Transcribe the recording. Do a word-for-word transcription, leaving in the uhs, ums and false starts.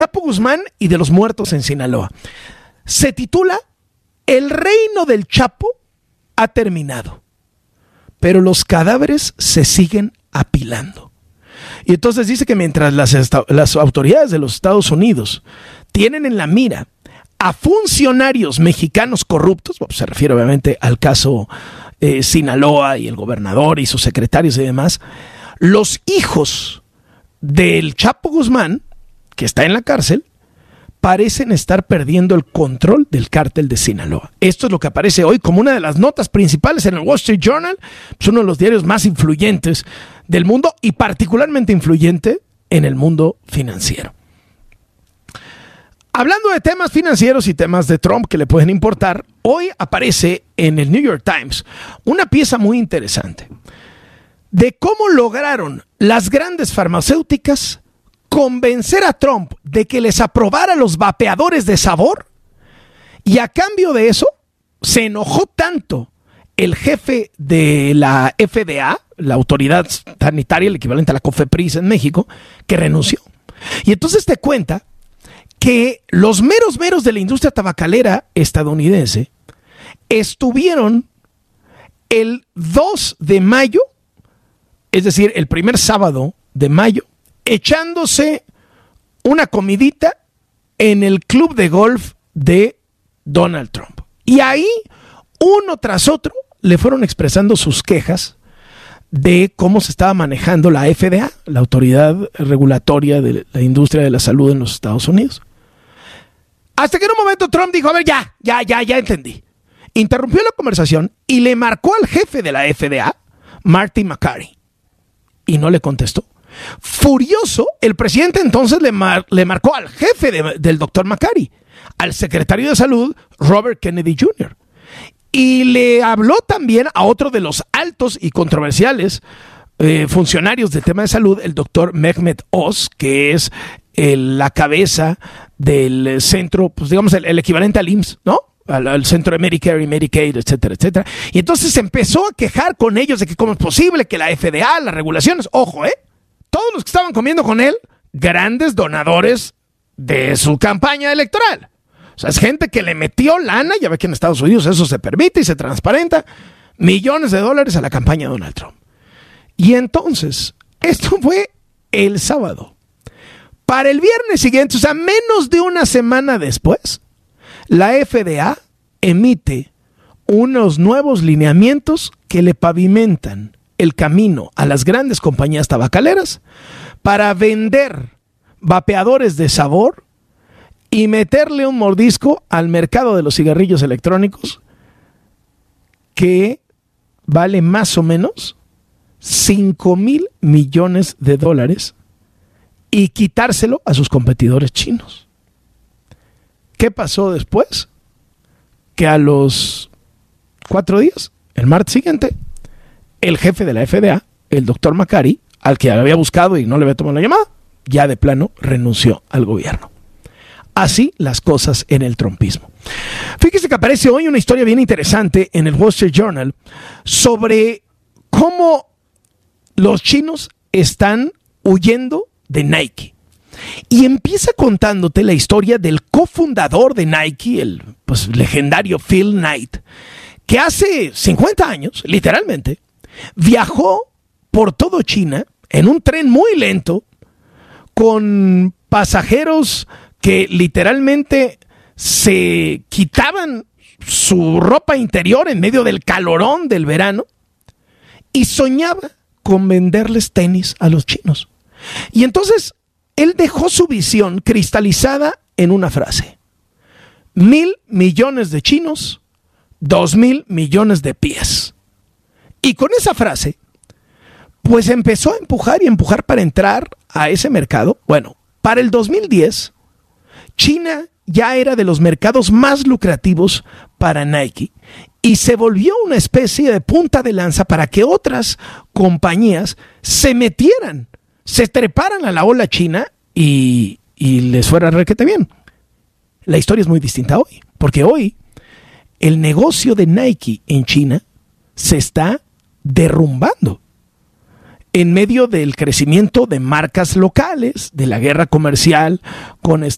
Chapo Guzmán y de los muertos en Sinaloa. Se titula El reino del Chapo ha terminado, pero los cadáveres se siguen apilando. Y entonces dice que mientras las, las autoridades de los Estados Unidos tienen en la mira a funcionarios mexicanos corruptos, bueno, se refiere obviamente al caso eh, Sinaloa y el gobernador y sus secretarios y demás, los hijos del Chapo Guzmán, que está en la cárcel, parecen estar perdiendo el control del cártel de Sinaloa. Esto es lo que aparece hoy como una de las notas principales en el Wall Street Journal, es uno de los diarios más influyentes del mundo y particularmente influyente en el mundo financiero. Hablando de temas financieros y temas de Trump que le pueden importar, hoy aparece en el New York Times una pieza muy interesante de cómo lograron las grandes farmacéuticas convencer a Trump de que les aprobara los vapeadores de sabor, y a cambio de eso se enojó tanto el jefe de la F D A, la autoridad sanitaria, el equivalente a la COFEPRIS en México, que renunció. Y entonces te cuenta que los meros meros de la industria tabacalera estadounidense estuvieron el dos de mayo, es decir, el primer sábado de mayo, echándose una comidita en el club de golf de Donald Trump. Y ahí, uno tras otro, le fueron expresando sus quejas de cómo se estaba manejando la F D A, la autoridad regulatoria de la industria de la salud en los Estados Unidos. Hasta que en un momento Trump dijo, a ver, ya, ya, ya, ya entendí. Interrumpió la conversación y le marcó al jefe de la F D A, Marty Makary, y no le contestó. Furioso, el presidente entonces le, mar- le marcó al jefe de, del doctor Makary, al secretario de salud, Robert Kennedy junior, y le habló también a otro de los altos y controversiales eh, funcionarios del tema de salud, el doctor Mehmet Oz, que es el, la cabeza del centro, pues digamos el, el equivalente al I M S S, ¿no? Al, al centro de Medicare y Medicaid, etcétera, etcétera. Y entonces se empezó a quejar con ellos de que cómo es posible que la F D A, las regulaciones, ojo, ¿eh? Todos los que estaban comiendo con él, grandes donadores de su campaña electoral. O sea, es gente que le metió lana, ya ve que en Estados Unidos eso se permite y se transparenta, millones de dólares a la campaña de Donald Trump. Y entonces, esto fue el sábado. Para el viernes siguiente, o sea, menos de una semana después, la F D A emite unos nuevos lineamientos que le pavimentan el camino a las grandes compañías tabacaleras para vender vapeadores de sabor y meterle un mordisco al mercado de los cigarrillos electrónicos que vale más o menos cinco mil millones de dólares y quitárselo a sus competidores chinos. ¿Qué pasó después? Que a los cuatro días, el martes siguiente, el jefe de la F D A, el doctor Makary, al que había buscado y no le había tomado la llamada, ya de plano renunció al gobierno. Así las cosas en el trumpismo. Fíjese que aparece hoy una historia bien interesante en el Wall Street Journal sobre cómo los chinos están huyendo de Nike. Y empieza contándote la historia del cofundador de Nike, el pues, legendario Phil Knight, que hace cincuenta años, literalmente, viajó por todo China en un tren muy lento con pasajeros que literalmente se quitaban su ropa interior en medio del calorón del verano y soñaba con venderles tenis a los chinos. Y entonces él dejó su visión cristalizada en una frase: mil millones de chinos, dos mil millones de pies. Y con esa frase, pues empezó a empujar y empujar para entrar a ese mercado. Bueno, para el dos mil diez, China ya era de los mercados más lucrativos para Nike y se volvió una especie de punta de lanza para que otras compañías se metieran, se treparan a la ola china y, y les fuera requete bien. La historia es muy distinta hoy, porque hoy el negocio de Nike en China se está derrumbando en medio del crecimiento de marcas locales, de la guerra comercial con